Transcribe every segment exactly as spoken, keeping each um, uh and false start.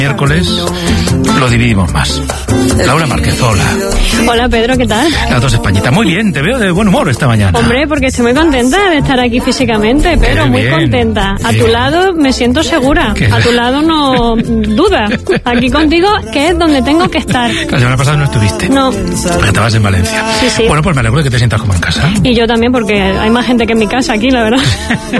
Miércoles lo dividimos más. Laura Márquez, hola. Hola Pedro, ¿qué tal? Las dos Españitas. Muy bien, te veo de buen humor esta mañana. Hombre, porque estoy muy contenta de estar aquí físicamente, Pedro, muy bien, contenta. A bien. tu lado me siento segura, ¿Qué? a tu lado no duda. Aquí contigo, que es donde tengo que estar. La semana pasada no estuviste. No. Porque estabas en Valencia. Sí, sí. Bueno, pues me alegro de que te sientas como en casa. Y yo también, porque hay más gente que en mi casa aquí, la verdad.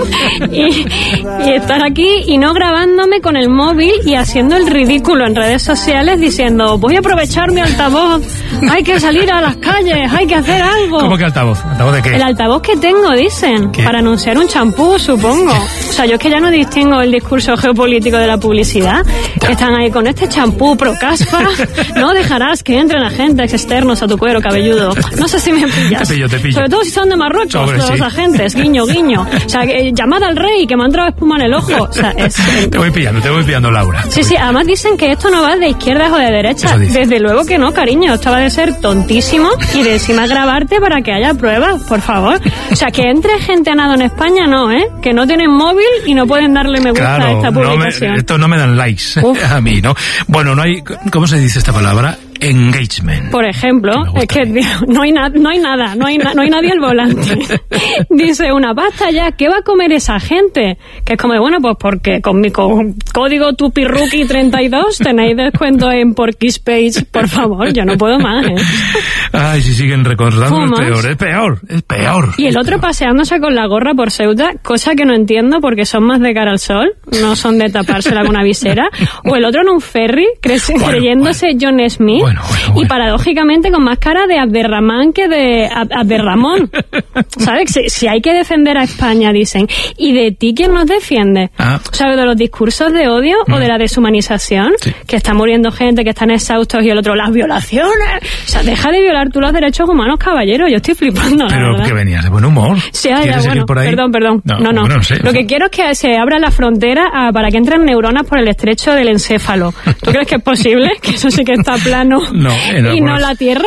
y, y estar aquí y no grabándome con el móvil y haciendo el ridículo en redes sociales diciendo, voy a aprovechar mi altavoz, hay que salir a las calles, hay que hacer algo. ¿Cómo que altavoz? ¿Altavoz de qué? El altavoz que tengo, dicen, ¿Qué? para anunciar un champú, supongo. O sea, yo es que ya no distingo el discurso geopolítico de la publicidad. Que están ahí con este champú pro caspa, no dejarás que entren agentes externos a tu cuero cabelludo. No sé si me pillas. Te pillo, te pillo. Sobre todo si son de Marruecos, Sobre, los sí. agentes, guiño, guiño. O sea, que, llamada al rey, que me ha entrado espuma en el ojo. O sea, es... Te voy pillando, te voy pillando, Laura. Sí, sí, además dicen que esto no va de izquierdas o de derechas. Desde luego que no, cariño. Esto va de ser tontísimo y de encima grabarte para que haya pruebas, por favor. O sea, que entre gente a nado en España, no, ¿eh? Que no tienen móvil y no pueden darle me gusta Claro, a esta no publicación. me, esto no me dan likes Uf. a mí, ¿no? Bueno, no hay, ¿cómo se dice esta palabra? Engagement. Por ejemplo, Me es que gusta. tío, no hay, na- no hay nada, no hay, na- no hay nadie al volante. Dice una, basta ya, ¿qué va a comer esa gente? Que es como, de, bueno, pues porque con mi co- código Tupirruki treinta y dos tenéis descuento en Porky's Page, por favor, yo no puedo más, ¿eh? Ay, si siguen recordando, es ¿Cómo peor, más? es peor, es peor. Y el es otro peor. paseándose con la gorra por Ceuta, cosa que no entiendo porque son más de cara al sol, no son de tapársela con una visera. O el otro en un ferry, cre- Bueno, creyéndose John Smith. Bueno, bueno, Y bueno. paradójicamente con más cara de Abderramán que de Ab- Abderramón. ¿Sabes? Si, si hay que defender a España, dicen. ¿Y de ti quién nos defiende? Ah. ¿Sabes? ¿De los discursos de odio o de la deshumanización? Sí. Que está muriendo gente, que están exhaustos y el otro, las violaciones. O sea, deja de violar tú los derechos humanos, caballero. Yo estoy flipando, la Pero verdad. que venías de buen humor. Sí, ah, ya, ¿Quieres seguir bueno, por ahí? perdón, perdón. No, no. bueno, sé, Lo o sea, que quiero es que se abra la frontera a- para que entren neuronas por el estrecho del encéfalo. ¿Tú crees que es posible? Que eso sí que está plano No, en y no algunos- la Tierra.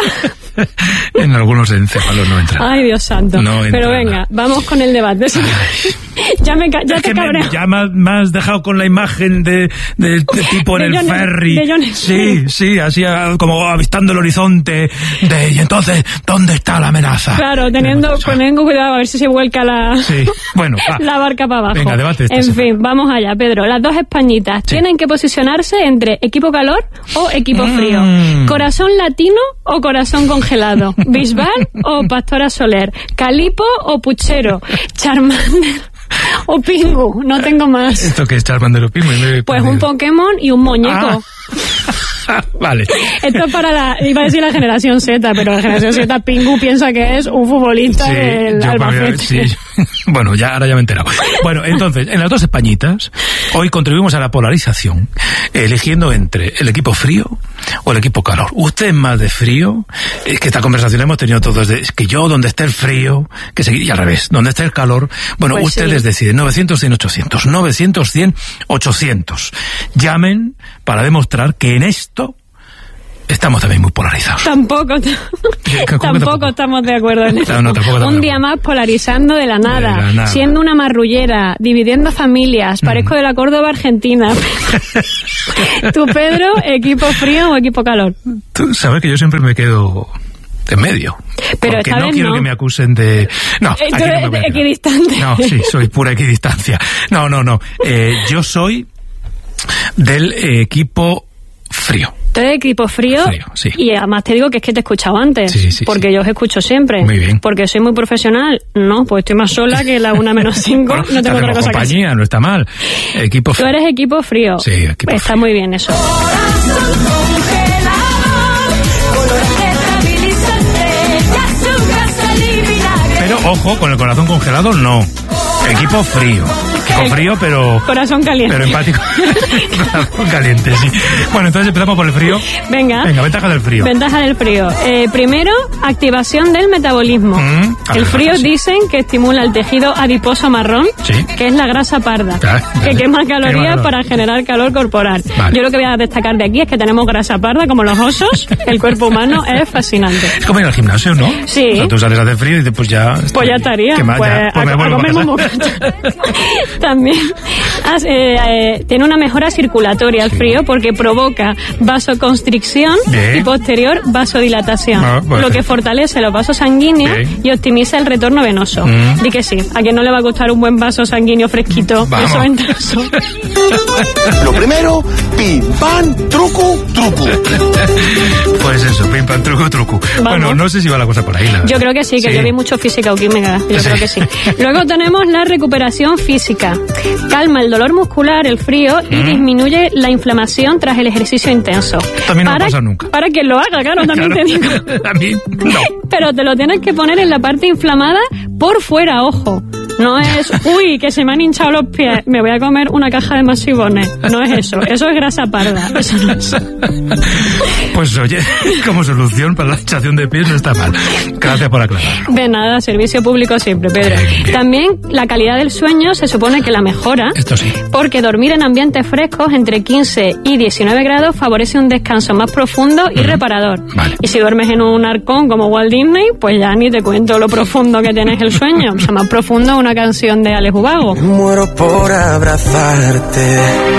en algunos encéfalos no entra. Ay, Dios santo. No entra Pero venga, nada. vamos con el debate. ya me, ca- ya Es te que me, cabreo. ya me, has- me has dejado con la imagen de, de este tipo en De el John- ferry. de John sí, Smith. sí, así ah, como avistando el horizonte. De, y entonces, ¿dónde está la amenaza? Claro, teniendo, O sea, teniendo cuidado a ver si se vuelca la, Sí, bueno, va. la barca para abajo. Venga, debate esta En semana. fin, vamos allá, Pedro. Las dos españitas Sí. tienen que posicionarse entre equipo calor o equipo Mm. frío. Corazón latino o corazón congelado. Bisbal o Pastora Soler. Calipo o Puchero. Charmander o Pingu. No tengo más. ¿Esto que es Charmander o Pingu? Y me he Pues un perdido. Pokémon y un muñeco. Ah. Vale. Esto es para la, iba a decir la generación Z, pero la generación Z, Pingu piensa que es un futbolista Sí, del yo para mí- Albacete. sí. Bueno, ya ahora ya me he enterado. Bueno, entonces, en las dos Españitas, hoy contribuimos a la polarización, eligiendo entre el equipo frío o el equipo calor. Usted es más de frío, es que esta conversación hemos tenido todos, de, es que yo donde esté el frío, que seguir, y al revés, donde esté el calor, bueno, Pues ustedes sí. deciden, novecientos, cien, ochocientos, novecientos, cien, ochocientos. Llamen para demostrar que en esto estamos también muy polarizados. Tampoco, ¿Cómo que tampoco, tampoco? estamos de acuerdo en eso. No, no, tampoco, tampoco. Un día más polarizando de la nada, De la nada. siendo una marrullera, dividiendo familias, parezco de la Córdoba Argentina. ¿Tú, Pedro, equipo frío o equipo calor? Tú sabes que yo siempre me quedo en medio. Pero porque esta no vez quiero no. que me acusen de... No, Eh, tú aquí no eres me voy a quedar. equidistante. No, sí, soy pura equidistancia. No, no, no. Eh, yo soy del eh, equipo frío. Tú eres equipo frío, Frío, sí. y además te digo que es que te he escuchado antes, Sí, sí, porque sí. yo os escucho siempre. Muy bien. Porque soy muy profesional. No, pues estoy más sola que la una menos cinco, Bueno, no tengo otra hacemos cosa que hacer. compañía, no está mal. Equipo Tú frío. eres equipo frío. Sí, equipo Está frío. muy bien eso. Pero, ojo, con el corazón congelado, no. Equipo frío. Equipo frío, pero... Corazón caliente. Pero empático. Corazón caliente, sí. Bueno, entonces empezamos por el frío. Venga. Venga, ventaja del frío. Ventaja del frío. Eh, primero, activación del metabolismo. Mm, a el ver, frío sí. dicen que estimula el tejido adiposo marrón, Sí. que es la grasa parda, Claro, que vale. quema calorías Quema calor. para generar calor corporal. Vale. Yo lo que voy a destacar de aquí es que tenemos grasa parda como los osos. El cuerpo humano es fascinante. Es como ir al gimnasio, ¿no? Sí. O sea, tú sales a hacer frío y dices, pues ya... Pues ya estaría. ¿Qué más? Pues Ya, pues a, me a vuelvo comerme un para casa. bocata. También eh, eh, tiene una mejora circulatoria el frío porque provoca vasoconstricción Bien. y posterior vasodilatación, ah, bueno. lo que fortalece los vasos sanguíneos Bien. y optimiza el retorno venoso. Mm. Di que sí, a quien no le va a gustar un buen vaso sanguíneo fresquito. Vamos. Eso entra eso. Lo primero, pim, pam, truco, truco. Pues eso, pim, pam, truco, truco. Vamos. Bueno, no sé si va la cosa por ahí. La yo creo que sí, que sí. yo vi mucho física o química. Yo sí. creo que sí. Luego tenemos la recuperación física. Calma el dolor muscular, el frío, y mm. disminuye la inflamación tras el ejercicio intenso. También no para, pasa nunca. Para quien lo haga, claro, también claro. te digo. A mí, no. Pero te lo tienes que poner en la parte inflamada por fuera, ojo. No es, uy, que se me han hinchado los pies, me voy a comer una caja de masivones. No es eso, eso es grasa parda. Eso no es. Pues oye, como solución para la hinchación de pies no está mal. Gracias por aclararlo. De nada, servicio público siempre, Pedro. Bien. También la calidad del sueño se supone que la mejora. Esto sí. Porque dormir en ambientes frescos entre quince y diecinueve grados favorece un descanso más profundo y mm. reparador. Vale. Y si duermes en un arcón como Walt Disney, pues ya ni te cuento lo profundo que tienes el sueño. O sea, más profundo una canción de Alex Ubago. Me muero por abrazarte,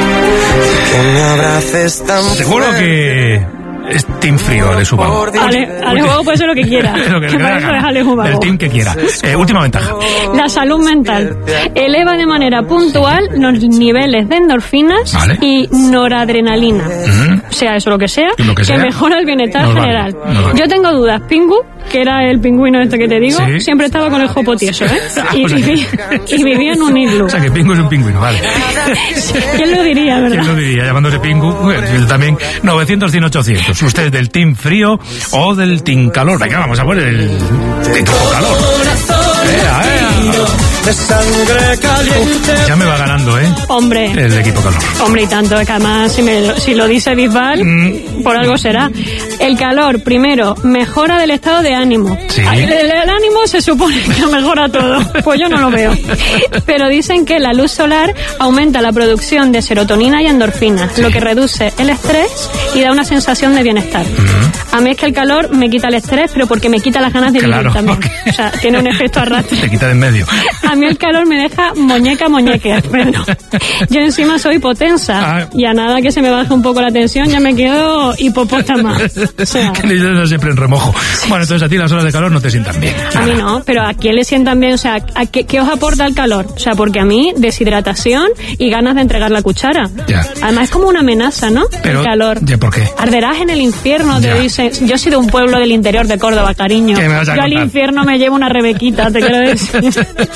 que me abraces tan Seguro fuerte. que es team frío, Alex Ubago. Ale, Alex Ubago puede ser lo que quiera. lo que que para eso es Alex Ubago. El team que quiera. Eh, última ventaja. La salud mental. Eleva de manera puntual los niveles de endorfinas vale. y noradrenalina. Uh-huh. Sea eso lo que sea, lo que, que sea. mejora el bienestar Nos general. Vale. Nos vale. Yo tengo dudas. Pingu, que era el pingüino este que te digo, ¿Sí? siempre estaba con el jopo tieso, ¿eh? Y, o sea, y, y vivía en un iglú. O sea, que Pingu es un pingüino, vale. ¿Quién lo diría, verdad? ¿Quién lo diría? Llamándose Pingu, pues, también novecientos, cien, ochocientos. Usted es del team frío o del team calor. Venga, vamos a poner el team calor. ¡Ea, ea! De sangre caliente. Uf, ya me va ganando, ¿eh? Hombre. El equipo calor. Hombre, y tanto, que además, si, me, si lo dice Bisbal, mm. por algo será. El calor, primero, mejora del estado de ánimo. Sí. El, el, el ánimo se supone que mejora todo. Pues yo no lo veo. Pero dicen que la luz solar aumenta la producción de serotonina y endorfinas, sí. lo que reduce el estrés y da una sensación de bienestar. Mm. A mí es que el calor me quita el estrés, pero porque me quita las ganas de claro, vivir también. Porque... O sea, tiene un efecto arrastre. Te quita de en medio. A mí el calor me deja muñeca muñeque, Pedro. Yo encima soy potensa ah. y a nada que se me baje un poco la tensión ya me quedo hipopótama. O sea, que le siempre en remojo. Bueno, entonces a ti las horas de calor no te sientan bien. A mí no, pero ¿a quién le sientan bien? O sea, ¿a qué, qué os aporta el calor? O sea, porque a mí deshidratación y ganas de entregar la cuchara. Ya. Además es como una amenaza, ¿no? Pero, el calor. ¿Ya por qué? Arderás en el infierno, te dicen. Yo soy de un pueblo del interior de Córdoba, cariño. ¿Qué me vas a Yo contar? al infierno me llevo una rebequita, te quiero decir.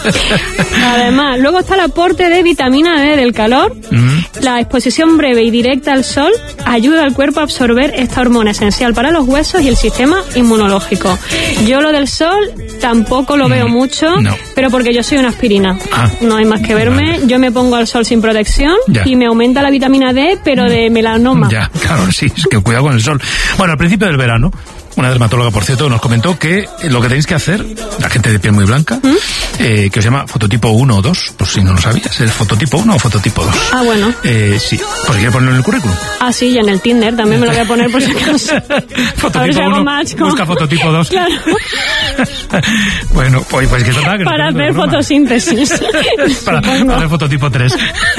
Además, luego está el aporte de vitamina D del calor. Mm. La exposición breve y directa al sol ayuda al cuerpo a absorber esta hormona esencial para los huesos y el sistema inmunológico. Yo lo del sol tampoco lo mm. veo mucho, no. pero porque yo soy una aspirina. Ah. No hay más que verme. Vale. Yo me pongo al sol sin protección ya. y me aumenta la vitamina D, pero mm. de melanoma. Ya, claro, sí, es que cuidado con el sol. Bueno, al principio del verano, una dermatóloga, por cierto, nos comentó que lo que tenéis que hacer, la gente de piel muy blanca, ¿Mm? eh, que os llama fototipo uno o dos, por si no lo sabías, ¿es fototipo uno o fototipo dos? Ah, bueno. Eh, sí, pues quiero ponerlo en el currículum. Ah, sí, y en el Tinder también me lo voy a poner por si acaso. Fototipo uno, match con... busca fototipo dos. Claro. Bueno, pues, pues que total, que para no hacer fotosíntesis. para, para hacer fototipo tres.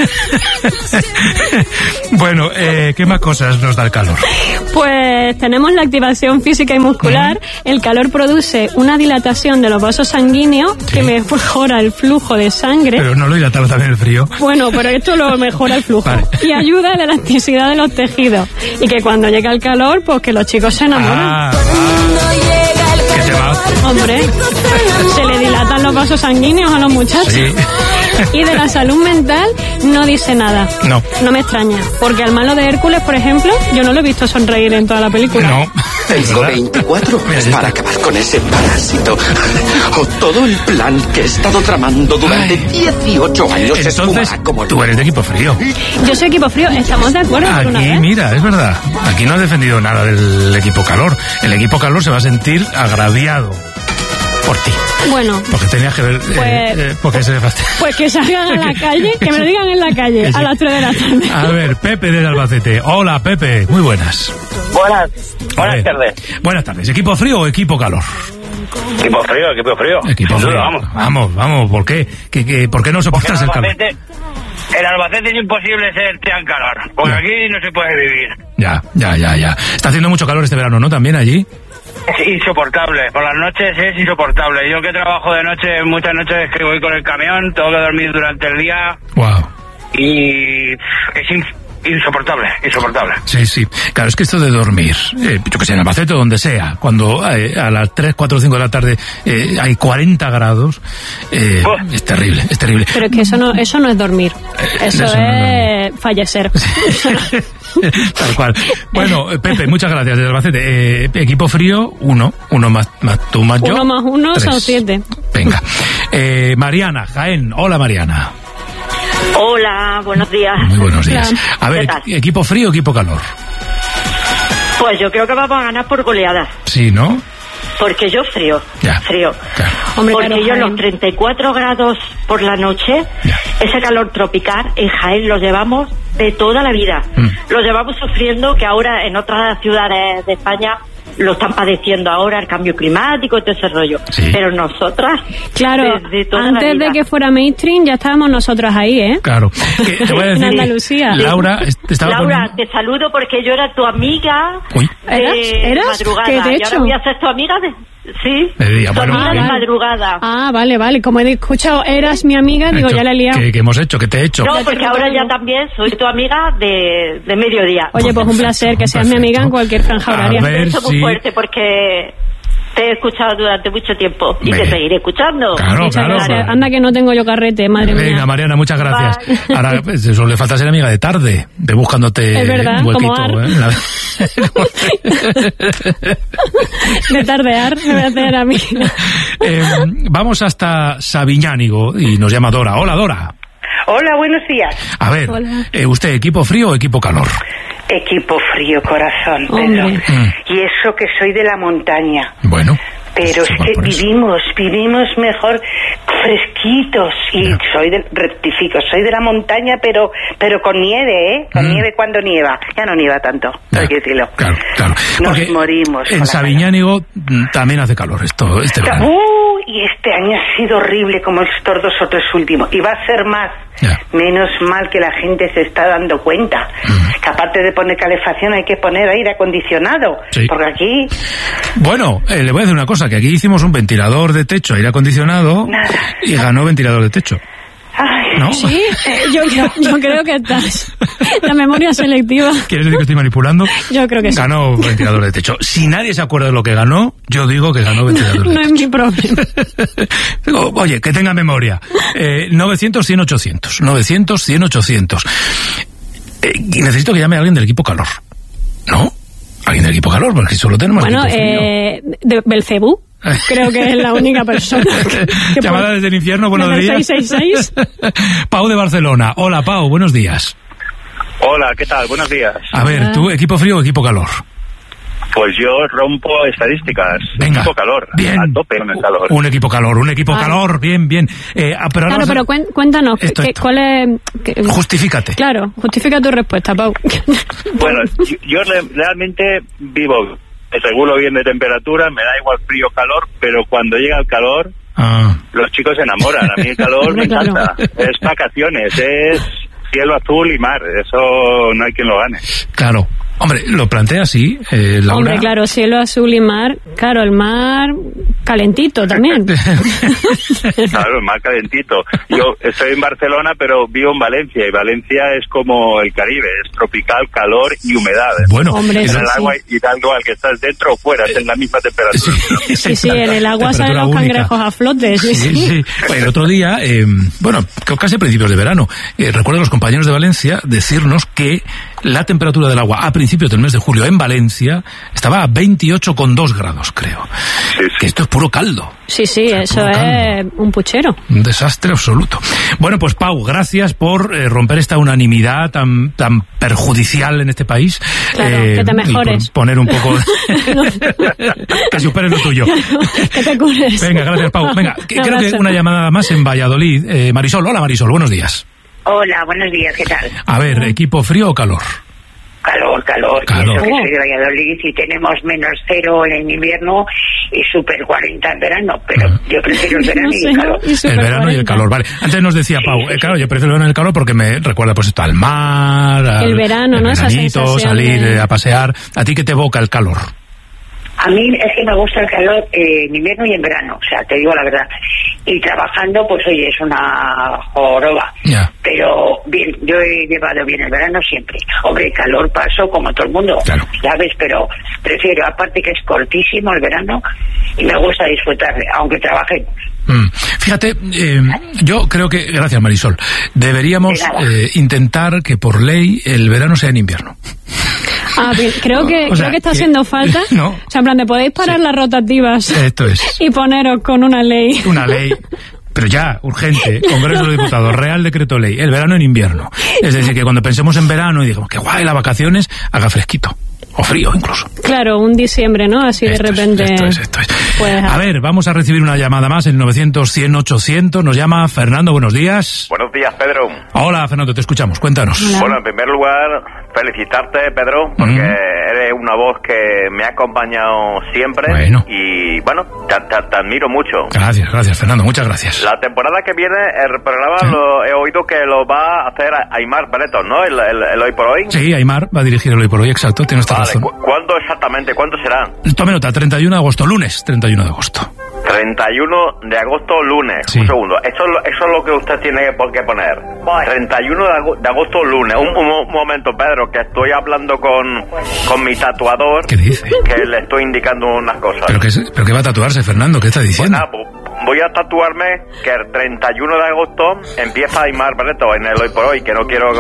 Bueno, eh, ¿qué más cosas nos da el calor? Pues tenemos la activación física y muscular. Mm. El calor produce una dilatación de los vasos sanguíneos sí. que mejora el flujo de sangre. Pero no lo dilata también el frío. Bueno, pero esto lo mejora el flujo. Vale. Y ayuda a la elasticidad de los tejidos. Y que cuando llega el calor, pues que los chicos se enamoran. Ah, ah. ¿Qué te va? Hombre, se le dilatan los vasos sanguíneos a los muchachos. Sí. Y de la salud mental no dice nada. No. No me extraña. Porque al malo de Hércules, por ejemplo, yo no lo he visto sonreír en toda la película. No. Tengo veinticuatro horas para acabar con ese parásito. O todo el plan que he estado tramando durante Ay. dieciocho años. Entonces, como tú eres de equipo frío. Yo soy equipo frío, estamos de acuerdo. Aquí, una vez. Mira, es verdad. Aquí no has defendido nada del equipo calor. El equipo calor se va a sentir agraviado por ti. Bueno. Porque tenías que ver... Pues, eh, eh, porque se pues que salgan a la calle, que me lo digan en la calle, sí. a las tres de la tarde. A ver, Pepe desde Albacete. Hola, Pepe. Muy buenas. Buenas. Buenas tardes. Buenas tardes. ¿Equipo frío o equipo calor? Equipo frío, equipo frío. Equipo frío. Vamos, vamos, vamos. ¿Por qué? ¿Qué, qué, ¿Por qué no soportas el calor? En Albacete es imposible ser tan calor, porque ya. Aquí no se puede vivir. Ya, ya, ya, ya. Está haciendo mucho calor este verano, ¿no? También allí. Es insoportable, por las noches es insoportable. Yo que trabajo de noche, muchas noches que voy con el camión, tengo que dormir durante el día. Wow. Y es in, insoportable, insoportable. Sí, sí. Claro, es que esto de dormir, eh, yo que sé, en Albacete o donde sea, cuando eh, a las tres, cuatro, cinco de la tarde eh, hay cuarenta grados, eh, oh. es terrible, es terrible. Pero es que eso no, eso no es dormir, eh, eso, eso es no es fallecer. Tal cual. Bueno, Pepe, muchas gracias desde Albacete. Eh, equipo frío, uno, uno más, más tú más yo. Uno más uno tres. Son siete. Venga. Eh, Mariana, Jaén. Hola, Mariana. Hola, buenos días. Muy buenos días. A ver, ¿equipo frío o equipo calor? Pues yo creo que vamos a ganar por goleadas. Sí, ¿no? Porque yo frío, ya, frío. Claro. Hombre, porque claro, yo Jaén. Los treinta y cuatro grados por la noche, ya. Ese calor tropical, en Jaén lo llevamos de toda la vida. Mm. Lo llevamos sufriendo, que ahora en otras ciudades de España lo están padeciendo ahora, el cambio climático y todo ese rollo. Sí. Pero nosotras, claro, desde toda antes la vida, de que fuera mainstream, ya estábamos nosotras ahí, ¿eh? Claro. Que te voy a decir, en Andalucía. Laura, te estaba Laura, poniendo... te saludo porque yo era tu amiga. Uy. ¿Eras? de ¿Eras? madrugada. ¿Qué de y hecho? ahora voy a ser tu amiga de... Sí, de día. tu Bueno, amiga bien. de madrugada. Ah, vale, vale. Como he escuchado, eras mi amiga, digo, hecho, ya la he liado. ¿Qué, ¿Qué hemos hecho? ¿Qué te he hecho? No, porque ahora ya también soy tu amiga de, de mediodía. Oye, pues un placer que seas mi amiga en cualquier franja horaria. A ver, Un beso muy sí. fuerte porque te he escuchado durante mucho tiempo y Venga. te seguiré escuchando. Claro, Muchas claro. gracias. Anda que no tengo yo carrete, madre mía. Venga, Mariana, muchas gracias. Bye. Ahora, pues, eso le falta ser amiga de tarde, de buscándote Es verdad, un huequito. como Ar. ¿eh? La... De tardear, me voy a hacer amiga. eh, vamos hasta Sabiñánigo y nos llama Dora. Hola, Dora. Hola, buenos días. A ver, eh, ¿usted equipo frío o equipo calor? Equipo frío, corazón, Pedro. Mm. Y eso que soy de la montaña. Bueno. Pero es que vivimos, vivimos mejor fresquitos. Y yeah. soy de, rectifico, soy de la montaña, pero pero con nieve, ¿eh? Con mm. nieve cuando nieva. Ya no nieva tanto, yeah. hay que decirlo. Claro, claro. Nos Porque morimos. En Sabiñánigo también hace calor esto, este verano. Uh, y este año ha sido horrible como estos dos o tres últimos. Y va a ser más. Yeah. Menos mal que la gente se está dando cuenta. Mm. Que aparte de poner calefacción hay que poner aire acondicionado. Sí. Porque aquí... Bueno, eh, le voy a decir una cosa, que aquí hicimos un ventilador de techo, aire acondicionado, Nada. y ganó ventilador de techo. Ay, ¿No? Sí, eh, yo, creo, yo creo que estás. La memoria selectiva. ¿Quieres decir que estoy manipulando? Yo creo que sí. Ganó ventilador de techo. Si nadie se acuerda de lo que ganó, yo digo que ganó ventilador de no techo. No es mi problema. Digo, oye, que tenga memoria. Eh, novecientos, cien, ochocientos. novecientos, cien, ochocientos. Eh, y necesito que llame a alguien del equipo calor. ¿No? Alguien del equipo calor, porque solo tenemos bueno, equipo frío. eh, de Belcebú. Creo que es la única persona. Que Llamada por... desde el infierno, buenos desde días. seis seis seis. Pau de Barcelona. Hola, Pau, buenos días. Hola, ¿qué tal? Buenos días. A ver, ¿tú equipo frío o equipo calor? Pues yo rompo estadísticas. Venga. Equipo calor. Bien. A tope con el calor. Un equipo calor, un equipo ah. calor, bien, bien. Eh, ah, pero claro, pero cuen, cuéntanos, esto, que, esto. ¿cuál es...? Que, Justifícate. Claro, justifica tu respuesta, Pau. Bueno, yo, yo realmente vivo, regulo bien de temperatura, me da igual frío o calor, pero cuando llega el calor, ah. los chicos se enamoran. A mí el calor me claro. encanta. Es vacaciones, es cielo azul y mar. Eso no hay quien lo gane. Claro. Hombre, lo plantea así, eh, Laura. Hombre, claro, cielo azul y mar. Claro, el mar calentito también. Claro, el mar calentito. Yo estoy en Barcelona, pero vivo en Valencia, y Valencia es como el Caribe, es tropical, calor y humedad. Bueno, hombre, en sí, el agua, sí. y tal igual que estás dentro o fuera, es en la misma temperatura. Sí, Sí, sí, en el agua salen los única. cangrejos a flote. Sí, Sí, sí. sí. El otro día, eh, bueno, casi a principios de verano, eh, recuerdo a los compañeros de Valencia decirnos que la temperatura del agua a principios del mes de julio en Valencia estaba a veintiocho coma dos grados, creo. Sí, sí. Que esto es puro caldo. Sí, sí, eso es un puchero. Un desastre absoluto. Bueno, pues Pau, gracias por eh, romper esta unanimidad tan tan perjudicial en este país. Claro, eh, que te mejores. Y por poner un poco... que superes lo tuyo. Que te cures. Venga, gracias, Pau. Venga, que, creo que una llamada más en Valladolid. Eh, Marisol, hola Marisol, buenos días. Hola, buenos días, ¿qué tal? A ver, ¿equipo frío o calor? Calor, calor. Calor. Y eso que soy de Valladolid y tenemos menos cero en invierno y super cuarenta en verano, pero uh-huh. yo prefiero el verano no y el calor. Y el verano cuarenta. Y el calor, vale. Antes nos decía sí, Pau, sí, eh, claro, yo prefiero el verano y el calor porque me recuerda pues esto al mar, al el verano, el ¿no? veranito, salir de... a pasear. ¿A ti qué te evoca el calor? A mí es que me gusta el calor eh, en invierno y en verano, o sea, te digo la verdad. Y trabajando, pues oye, es una joroba. Yeah. Pero bien, yo he llevado bien el verano siempre. Hombre, calor paso como todo el mundo, claro. ¿sabes? Pero prefiero, aparte que es cortísimo el verano y me gusta disfrutarle, aunque trabaje. Mm. Fíjate, eh, yo creo que, gracias Marisol, deberíamos eh, intentar que por ley el verano sea en invierno. Ah, bien, creo que, o sea, creo que está que, haciendo falta. No. O sea, en plan, de podéis parar sí. las rotativas. Esto es. Y poneros con una ley. Una ley. Pero ya, urgente, Congreso de los Diputados, Real Decreto Ley, el verano en invierno. Es decir, que cuando pensemos en verano y digamos que guay, las vacaciones, haga fresquito. O frío, incluso. Claro, un diciembre, ¿no? Así esto de repente... Es, esto es, esto es. Pues, a ver, vamos a recibir una llamada más, el novecientos cien ochocientos. Nos llama Fernando, buenos días. Buenos días, Pedro. Hola, Fernando, te escuchamos, cuéntanos. Hola. Bueno, en primer lugar, felicitarte, Pedro, porque mm. eres una voz que me ha acompañado siempre. Bueno. Y, bueno, te, te, te admiro mucho. Gracias, gracias, Fernando, muchas gracias. La temporada que viene, el programa ¿Sí? lo he oído que lo va a hacer Aimar Breton, ¿no? El, el, el Hoy por Hoy. Sí, Aimar va a dirigir el Hoy por Hoy, exacto, tienes toda vale. razón. ¿Cu- ¿Cuándo exactamente? ¿Cuándo será? Tome nota, treinta y uno de agosto, lunes, treinta y uno de agosto. treinta y uno de agosto, lunes. Sí. Un segundo. Eso, eso es lo que usted tiene por qué poner. treinta y uno de agosto, lunes. Un, un momento, Pedro, que estoy hablando con, con mi tatuador. ¿Qué dice? Que le estoy indicando unas cosas. ¿Pero qué, pero qué va a tatuarse, Fernando? ¿Qué está diciendo? Pues nada, voy a tatuarme que el treinta y uno de agosto empieza Aimar Breton en el Hoy por Hoy, que no quiero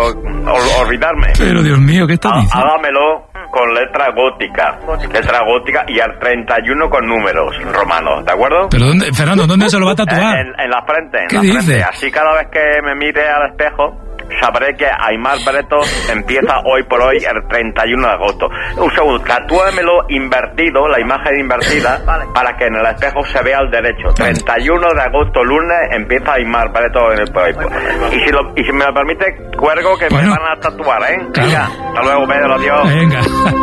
uh, olvidarme. Pero, Dios mío, ¿qué está diciendo? Hágamelo con letra gótica, letra gótica y al treinta y uno con números romanos, ¿de acuerdo? Pero dónde, Fernando, ¿dónde se lo va a tatuar? En, en la frente, en ¿Qué la dice? frente. Así cada vez que me mire al espejo sabré que Aimar Breton empieza hoy por hoy el treinta y uno de agosto. Un segundo, tatúamelo invertido, la imagen invertida, para que en el espejo se vea al derecho. treinta y uno de agosto, lunes, empieza Aimar Breton en el por hoy. Y si, lo, y si me lo permite, cuelgo que bueno. me van a tatuar, ¿eh? Claro. Venga, hasta luego, Pedro, adiós. Venga.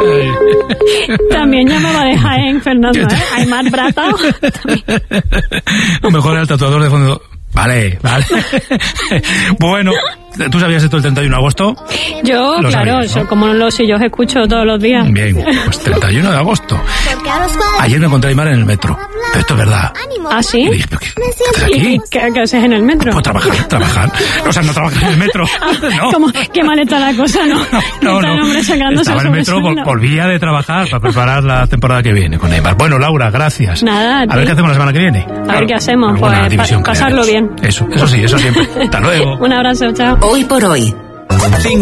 También llamaba de Jaén, Fernando, ¿eh? Aimar Breton. O mejor el tatuador de fondo. Vale, vale. Bueno, ¿tú sabías esto el treinta y uno de agosto? Yo, lo claro, sabías, ¿no? Yo, como no lo sé, yo os escucho todos los días. Bien, pues treinta y uno de agosto. Ayer me encontré a Aimar en el metro. Pero esto es verdad. ¿Ah, sí? Y dije, ¿pero qué, qué haces aquí? ¿Y qué, qué haces en el metro? Pues trabajar, trabajar. O sea, no trabajar en el metro. No. ¿Cómo? Qué mal está la cosa, ¿no? No, no, no. no. Estaba en el metro, vol- volvía de trabajar para preparar la temporada que viene con Aimar. Bueno, Laura, gracias. Nada, a ver qué hacemos la semana que viene. A claro, ver qué hacemos, pues pa- pasarlo bien. Eso, eso sí, eso siempre. Hasta luego. Un abrazo, chao. Hoy por hoy.